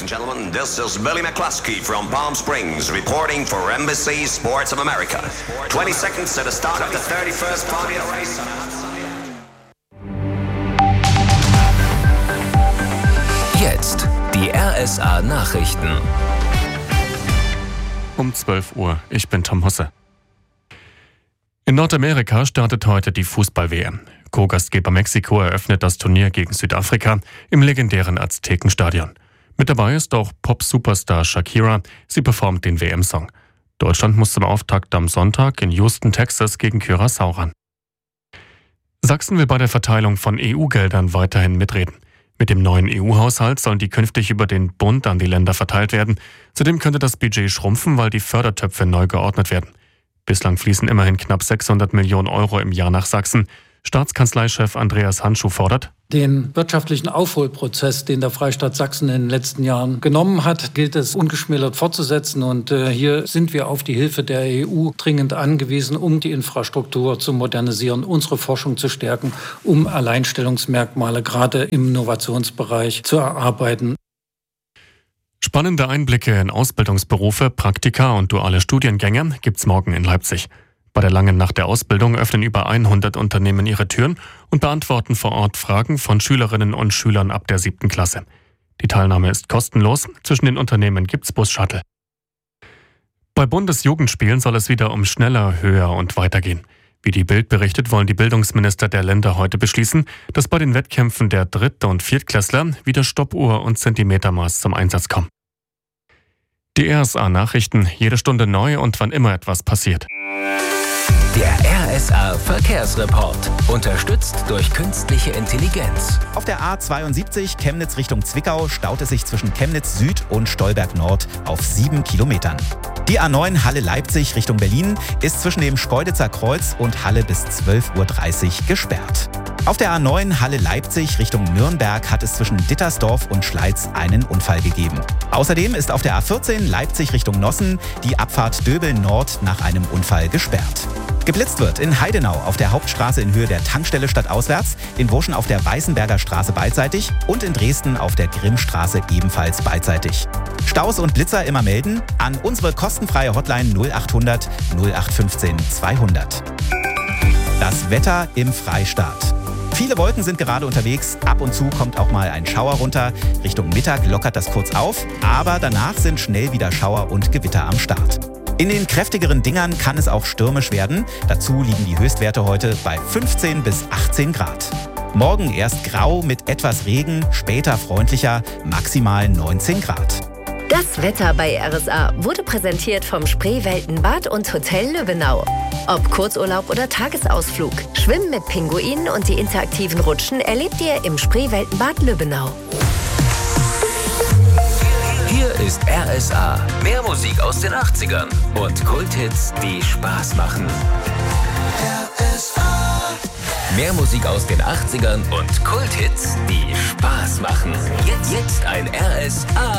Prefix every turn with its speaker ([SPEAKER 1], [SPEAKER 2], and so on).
[SPEAKER 1] and gentlemen, this is Billy McCluskey from Palm Springs reporting for Embassy Sports of America. 20 seconds to the start of the 31st Formula race.
[SPEAKER 2] Jetzt die RSA Nachrichten.
[SPEAKER 3] Um 12 Uhr, ich bin Tom Husse. In Nordamerika startet heute die Fußball-WM. Co-Gastgeber Mexiko eröffnet das Turnier gegen Südafrika im legendären Aztekenstadion. Mit dabei ist auch Pop-Superstar Shakira. Sie performt den WM-Song. Deutschland muss zum Auftakt am Sonntag in Houston, Texas gegen Curaçao ran. Sachsen will bei der Verteilung von EU-Geldern weiterhin mitreden. Mit dem neuen EU-Haushalt sollen die künftig über den Bund an die Länder verteilt werden. Zudem könnte das Budget schrumpfen, weil die Fördertöpfe neu geordnet werden. Bislang fließen immerhin knapp 600 Millionen Euro im Jahr nach Sachsen. Staatskanzleichef Andreas Handschuh fordert:
[SPEAKER 4] Den wirtschaftlichen Aufholprozess, den der Freistaat Sachsen in den letzten Jahren genommen hat, gilt es ungeschmälert fortzusetzen. Und hier sind wir auf die Hilfe der EU dringend angewiesen, um die Infrastruktur zu modernisieren, unsere Forschung zu stärken, um Alleinstellungsmerkmale gerade im Innovationsbereich zu erarbeiten.
[SPEAKER 3] Spannende Einblicke in Ausbildungsberufe, Praktika und duale Studiengänge gibt's morgen in Leipzig. Bei der langen Nacht der Ausbildung öffnen über 100 Unternehmen ihre Türen und beantworten vor Ort Fragen von Schülerinnen und Schülern ab der 7. Klasse. Die Teilnahme ist kostenlos, zwischen den Unternehmen gibt's Bus-Shuttle. Bei Bundesjugendspielen soll es wieder um schneller, höher und weiter gehen. Wie die Bild berichtet, wollen die Bildungsminister der Länder heute beschließen, dass bei den Wettkämpfen der Dritt- und Viertklässler wieder Stoppuhr und Zentimetermaß zum Einsatz kommen. Die RSA-Nachrichten, jede Stunde neu und wann immer etwas passiert.
[SPEAKER 2] Der RSA Verkehrsreport, unterstützt durch künstliche Intelligenz.
[SPEAKER 5] Auf der A72 Chemnitz Richtung Zwickau staut es sich zwischen Chemnitz Süd und Stolberg Nord auf 7 Kilometern. Die A9 Halle Leipzig Richtung Berlin ist zwischen dem Schkeuditzer Kreuz und Halle bis 12:30 Uhr gesperrt. Auf der A9 Halle Leipzig Richtung Nürnberg hat es zwischen Dittersdorf und Schleiz einen Unfall gegeben. Außerdem ist auf der A14 Leipzig Richtung Nossen die Abfahrt Döbel Nord nach einem Unfall gesperrt. Geblitzt wird in Heidenau auf der Hauptstraße in Höhe der Tankstelle stadtauswärts, in Wurschen auf der Weißenberger Straße beidseitig und in Dresden auf der Grimmstraße ebenfalls beidseitig. Staus und Blitzer immer melden an unsere kostenfreie Hotline 0800 0815 200. Das Wetter im Freistaat. Viele Wolken sind gerade unterwegs, ab und zu kommt auch mal ein Schauer runter. Richtung Mittag lockert das kurz auf, aber danach sind schnell wieder Schauer und Gewitter am Start. In den kräftigeren Dingern kann es auch stürmisch werden. Dazu liegen die Höchstwerte heute bei 15 bis 18 Grad. Morgen erst grau mit etwas Regen, später freundlicher, maximal 19 Grad.
[SPEAKER 6] Das Wetter bei RSA wurde präsentiert vom Spreewelten-Bad und Hotel Lübbenau. Ob Kurzurlaub oder Tagesausflug, Schwimmen mit Pinguinen und die interaktiven Rutschen erlebt ihr im Spreewelten-Bad Lübbenau.
[SPEAKER 2] Hier ist RSA. Mehr Musik aus den 80ern und Kulthits, die Spaß machen. RSA. Mehr Musik aus den 80ern und Kulthits, die Spaß machen. Jetzt ein RSA.